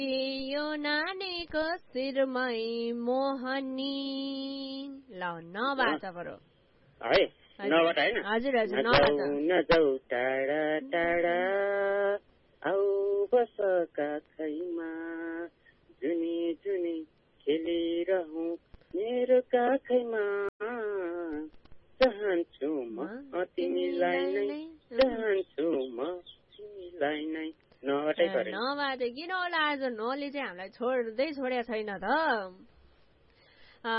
यो नानीको शिरमै मोहनी ल नबाट बरु है नबाट हैन हजुर हजुर नबाट नजाऊ टाढा टाढा आऊ बस काखैमा जुनी जुनी खेलिरहँ मेरो काखैमा चाहन्छु म तिमीलाई नै चाहन्छु म तिमीलाई नै नबाट किन होला आज नले चाहिँ हामीलाई छोडेको छैन त